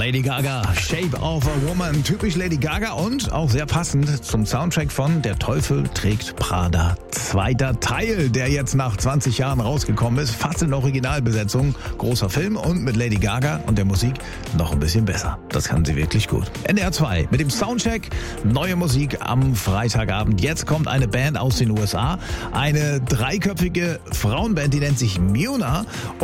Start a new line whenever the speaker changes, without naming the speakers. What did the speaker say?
Lady Gaga, Shape of a Woman, typisch Lady Gaga und auch sehr passend zum Soundtrack von Der Teufel trägt Prada. Zweiter Teil, der jetzt nach 20 Jahren rausgekommen ist, fast in Originalbesetzung. Großer Film und mit Lady Gaga und der Musik noch ein bisschen besser. Das kann sie wirklich gut. NDR 2 mit dem Soundcheck, neue Musik am Freitagabend. Jetzt kommt eine Band aus den USA, eine dreiköpfige Frauenband, die nennt sich Muna.